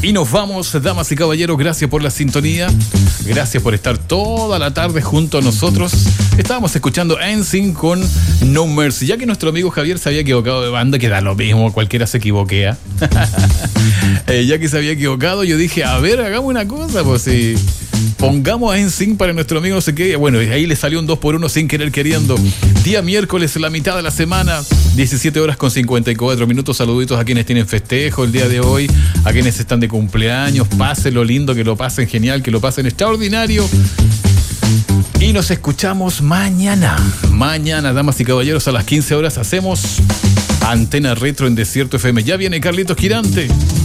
Y nos vamos, damas y caballeros, gracias por la sintonía, gracias por estar toda la tarde junto a nosotros. Estábamos escuchando NSYNC con No Mercy, ya que nuestro amigo Javier se había equivocado de banda, que da lo mismo, cualquiera se equivoquea. Ya que se había equivocado, yo dije, a ver, hagamos una cosa, pues si pongamos a NSYNC para nuestro amigo no sé qué. Bueno, ahí le salió un 2x1 sin querer queriendo. Día miércoles, la mitad de la semana, 17 horas con 54 minutos. Saluditos a quienes tienen festejo el día de hoy, a quienes están de cumpleaños. Pasen lo lindo, que lo pasen genial, que lo pasen extraordinario. Y nos escuchamos mañana. Mañana, damas y caballeros, a las 15 horas hacemos Antena Retro en Desierto FM. Ya viene Carlitos Girante.